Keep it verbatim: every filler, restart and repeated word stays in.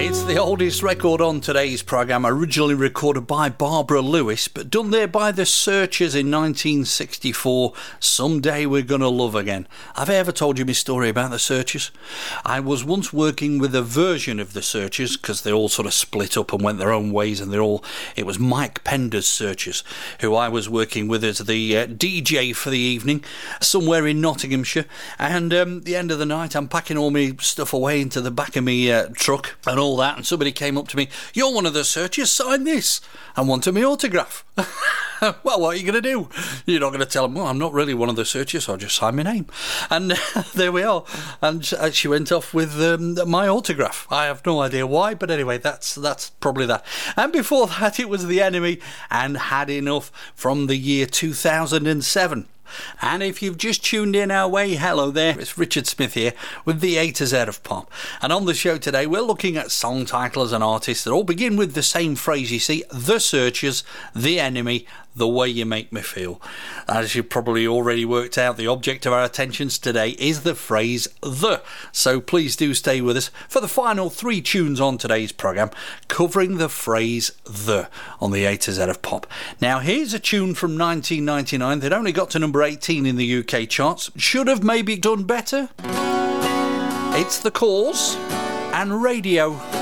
It's the oldest record on today's programme, originally recorded by Barbara Lewis, but done there by the Searchers in nineteen sixty-four, Someday We're Gonna Love Again. Have I ever told you my story about the Searchers? I was once working with a version of the Searchers, because they all sort of split up and went their own ways, and they're all, it was Mike Pender's Searchers, who I was working with as the uh, D J for the evening, somewhere in Nottinghamshire, and um, the end of the night, I'm packing all my stuff away into the back of my uh, truck, and all that, and somebody came up to me, "You're one of the Searchers, sign this," and wanted my autograph. Well, what are you going to do? You're not going to tell them, "Well, I'm not really one of the Searchers, so I'll just sign my name." And uh, there we are. And she went off with um, my autograph. I have no idea why, but anyway, that's that's probably that. And before that, it was The Enemy and Had Enough from the year two thousand seven. And if you've just tuned in our way, hello there, it's Richard Smith here with the A to Z of pop. And on the show today, we're looking at song titles and artists that all begin with the same phrase, you see, The Searchers, The Enemy, The Way You Make Me Feel. As you've probably already worked out, the object of our attentions today is the phrase the. So please do stay with us for the final three tunes on today's programme, covering the phrase the on the A to Z of pop. Now here's a tune from nineteen ninety-nine that only got to number eighteen in the U K charts. Should have maybe done better. It's The Cause and Radio.